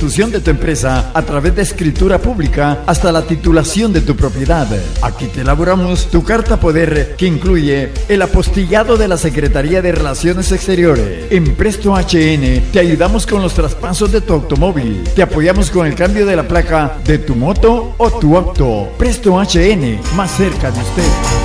constitución de tu empresa a través de escritura pública hasta la titulación de tu propiedad. Aquí te elaboramos tu carta poder que incluye el apostillado de la Secretaría de Relaciones Exteriores. En Presto HN te ayudamos con los traspasos de tu automóvil. Te apoyamos con el cambio de la placa de tu moto o tu auto. Presto HN, más cerca de usted.